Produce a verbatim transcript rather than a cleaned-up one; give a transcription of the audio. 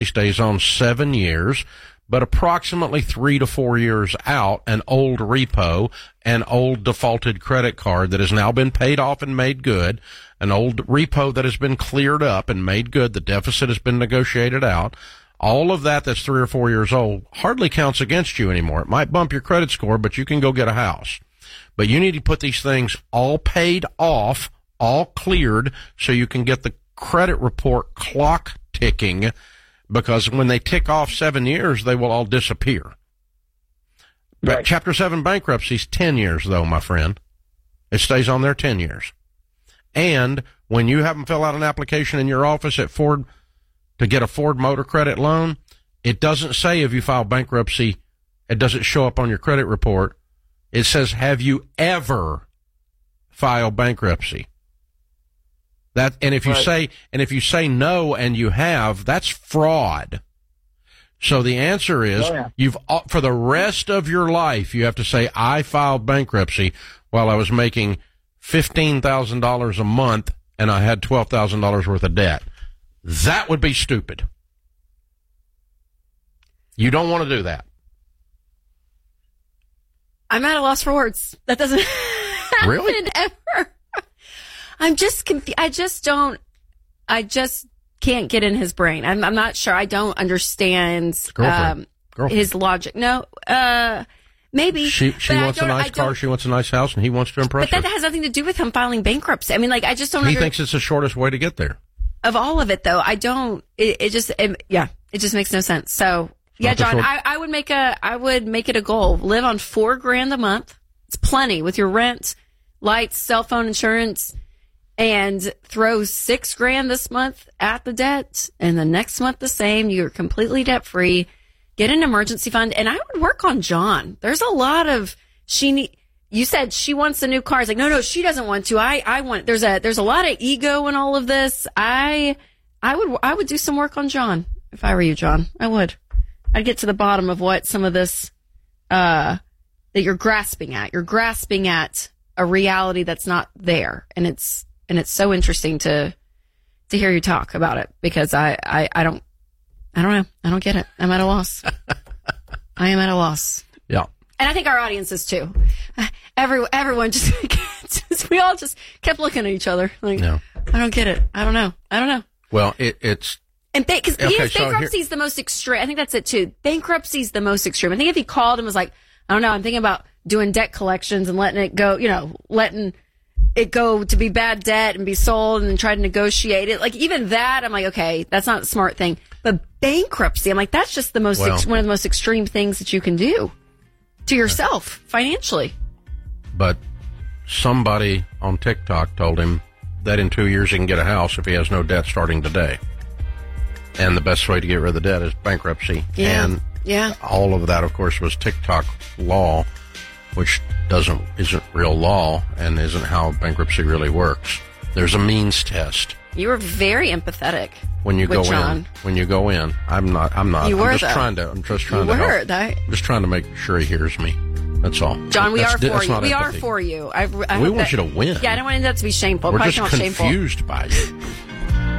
stays on seven years, but approximately three to four years out, an old repo, an old defaulted credit card that has now been paid off and made good, an old repo that has been cleared up and made good, the deficit has been negotiated out, all of that that's three or four years old hardly counts against you anymore. It might bump your credit score, but you can go get a house. But you need to put these things all paid off, all cleared, so you can get the credit report clock ticking, because when they tick off seven years, they will all disappear. But right. Chapter seven bankruptcy's ten years, though, my friend. It stays on there ten years. And when you have them fill out an application in your office at Ford to get a Ford Motor Credit loan, it doesn't say if you file bankruptcy, it doesn't show up on your credit report. It says, have you ever filed bankruptcy? That, and if you right. say, and if you say no and you have, that's fraud. So the answer is, oh, yeah. you've, for the rest of your life, you have to say, I filed bankruptcy while I was making fifteen thousand dollars a month and I had twelve thousand dollars worth of debt. That would be stupid. You don't want to do that. I'm at a loss for words. That doesn't happen really? ever. I'm just confused. I just don't, I just can't get in his brain. I'm, I'm not sure. I don't understand um, his logic. No, uh, maybe. She, she wants a nice car, she wants a nice house, and he wants to impress her. But that has nothing to do with him filing bankruptcy. I mean, like, I just don't He under- thinks it's the shortest way to get there. Of all of it, though, I don't, it, it just, it, yeah, it just makes no sense. So, yeah, John, I, I would make a, I would make it a goal. Live on four grand a month. It's plenty with your rent, lights, cell phone insurance, and throw six grand this month at the debt, and the next month the same. You're completely debt free. Get an emergency fund, and I would work on John. There's a lot of she need. You said she wants a new car. It's like no, no, she doesn't want to. I, I want. There's a, there's a lot of ego in all of this. I, I would, I would do some work on John if I were you, John. I would. I'd get to the bottom of what some of this, uh, that you're grasping at. You're grasping at a reality that's not there, and it's. And it's so interesting to to hear you talk about it, because I, I, I don't I don't know. I don't get it. I'm at a loss. I am at a loss. Yeah. And I think our audience is too. Every, everyone just, just we all just kept looking at each other like, no. I don't get it. I don't know. I don't know. Well, it, it's and because ba- okay, so bankruptcy is here- the most extreme. I think that's it too. Bankruptcy is the most extreme. I think if he called and was like, I don't know, I'm thinking about doing debt collections and letting it go, you know, letting it go to be bad debt and be sold and then try to negotiate it. Like even that, I'm like, okay, that's not a smart thing. But bankruptcy, I'm like, that's just the most, well, ex- one of the most extreme things that you can do to yourself financially. But somebody on TikTok told him that in two years he can get a house if he has no debt starting today. And the best way to get rid of the debt is bankruptcy. Yeah. And yeah. all of that, of course, was TikTok law, which doesn't isn't real law and isn't how bankruptcy really works. There's a means test. You were very empathetic when you go John. in. When you go in, I'm not. I'm not. You I'm were, just though. trying to. I'm just trying you to were, help. That... I'm just trying to make sure he hears me. That's all. John, we that's, are for that's you. We empathy. are for you. I, I we want that, you to win. Yeah, I don't want that to be shameful. We're Probably just not confused shameful. by you.